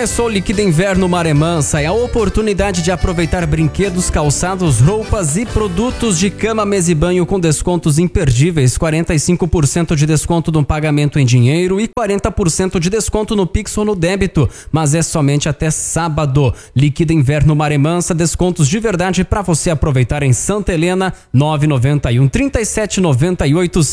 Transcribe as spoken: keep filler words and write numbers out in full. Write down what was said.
Começou o Liquida Inverno Maré Mansa, é a oportunidade de aproveitar brinquedos, calçados, roupas e produtos de cama, mesa e banho com descontos imperdíveis, quarenta e cinco por cento de desconto no pagamento em dinheiro e quarenta por cento de desconto no Pix ou no débito, mas é somente até sábado. Liquida Inverno Maré Mansa, descontos de verdade para você aproveitar em Santa Helena, nove nove um, trinta e sete, noventa e oito,